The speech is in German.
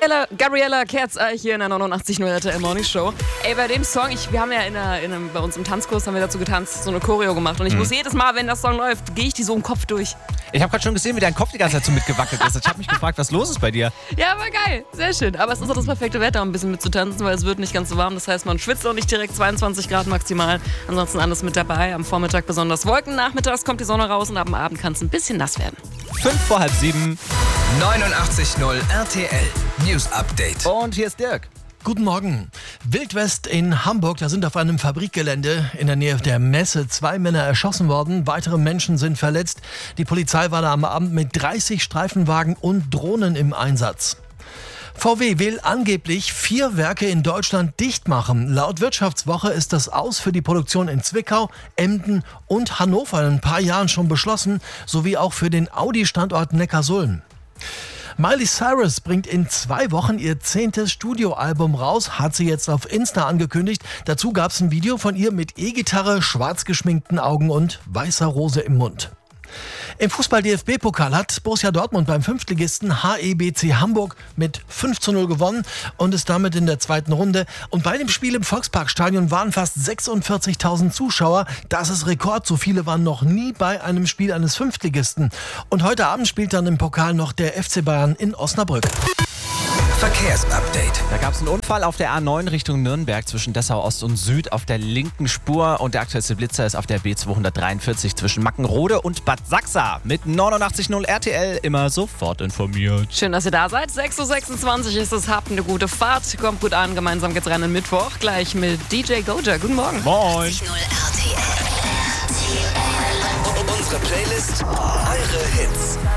Gabriella Kerzer hier in der 89.0 RTL Morning Show. Ey, bei dem Song, wir haben ja bei uns im Tanzkurs haben wir dazu getanzt, so eine Choreo gemacht. Und ich muss jedes Mal, wenn das Song läuft, gehe ich die so im Kopf durch. Ich habe gerade schon gesehen, wie dein Kopf die ganze Zeit so mitgewackelt ist. Ich habe mich gefragt, was los ist bei dir. Ja, war geil. Sehr schön. Aber es ist auch das perfekte Wetter, um ein bisschen mitzutanzen, weil es wird nicht ganz so warm. Das heißt, man schwitzt auch nicht direkt, 22 Grad maximal. Ansonsten alles mit dabei. Am Vormittag besonders Wolken. Nachmittags kommt die Sonne raus und ab dem Abend kann es ein bisschen nass werden. 6:55. 89.0 RTL News Update. Und hier ist Dirk. Guten Morgen. Wildwest in Hamburg, da sind auf einem Fabrikgelände in der Nähe der Messe 2 Männer erschossen worden. Weitere Menschen sind verletzt. Die Polizei war da am Abend mit 30 Streifenwagen und Drohnen im Einsatz. VW will angeblich 4 Werke in Deutschland dicht machen. Laut Wirtschaftswoche ist das Aus für die Produktion in Zwickau, Emden und Hannover in ein paar Jahren schon beschlossen, sowie auch für den Audi-Standort Neckarsulm. Miley Cyrus bringt in 2 Wochen ihr 10. Studioalbum raus, hat sie jetzt auf Insta angekündigt. Dazu gab es ein Video von ihr mit E-Gitarre, schwarz geschminkten Augen und weißer Rose im Mund. Im Fußball-DFB-Pokal hat Borussia Dortmund beim Fünftligisten HEBC Hamburg mit 5:0 gewonnen und ist damit in der 2. Runde. Und bei dem Spiel im Volksparkstadion waren fast 46.000 Zuschauer. Das ist Rekord. So viele waren noch nie bei einem Spiel eines Fünftligisten. Und heute Abend spielt dann im Pokal noch der FC Bayern in Osnabrück. Verkehrsupdate. Da gab es einen Unfall auf der A9 Richtung Nürnberg zwischen Dessau Ost und Süd auf der linken Spur. Und der aktuellste Blitzer ist auf der B243 zwischen Mackenrode und Bad Sachsa. Mit 89.0 RTL immer sofort informiert. Schön, dass ihr da seid. 6:26 ist es. Habt eine gute Fahrt. Kommt gut an. Gemeinsam geht's rein in Mittwoch. Gleich mit DJ Goja. Guten Morgen. Moin. 89.0 RTL. Unsere Playlist, eure Hits.